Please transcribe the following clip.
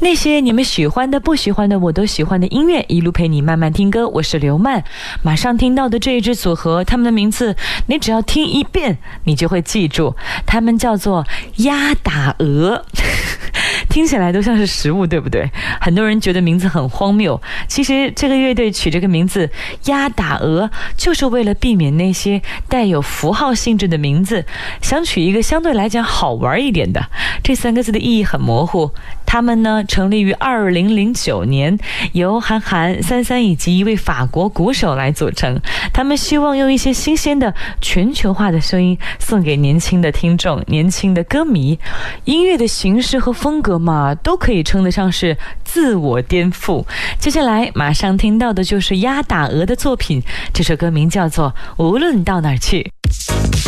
那些你们喜欢的不喜欢的我都喜欢的音乐，一路陪你慢慢听歌，我是刘曼。马上听到的这一支组合，他们的名字你只要听一遍你就会记住，他们叫做鸭打鹅听起来都像是食物，对不对？很多人觉得名字很荒谬，其实这个乐队取这个名字鸭打鹅就是为了避免那些带有符号性质的名字，想取一个相对来讲好玩一点的。这三个字的意义很模糊。他们呢成立于2009年，由韩寒、33以及一位法国鼓手来组成。他们希望用一些新鲜的全球化的声音送给年轻的听众、年轻的歌迷。音乐的形式和风格嘛，都可以称得上是自我颠覆。接下来马上听到的就是鸭打鹅的作品，这首歌名叫做《无论到哪儿去》。